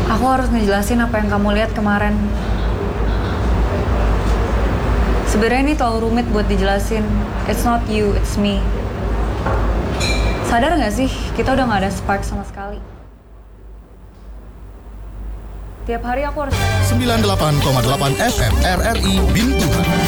Aku harus ngejelasin apa yang kamu lihat kemarin. Sebenarnya ini terlalu rumit buat dijelasin. It's not you, it's me. Sadar nggak sih, kita udah nggak ada spark sama sekali. Tiap hari aku harus 98,8 FM RRI Bintuhan.